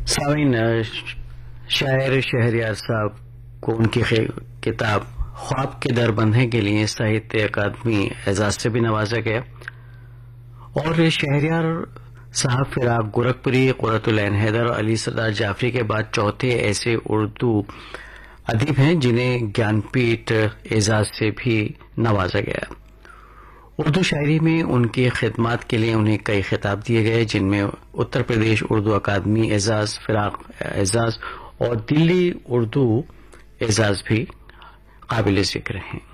सामीन, शायर शहरयार साहब को उनकी किताब ख्वाब के दर बंधने के लिए साहित्य अकादमी एजाज से भी नवाजा गया। और शहरयार साहब फिराक गोरखपुरी, कुर्रतुल ऐन हैदर और अली सरदार जाफरी के बाद चौथे ऐसे उर्दू अदीब हैं जिन्हें ज्ञानपीठ एजाज से भी नवाजा गया। उर्दू शायरी में उनकी खिदमत के लिए उन्हें कई खिताब दिए गए, जिनमें उत्तर प्रदेश उर्दू अकादमी एजाज, फिराक एजाज और दिल्ली उर्दू एजाज भी काबिल जिक्र हैं।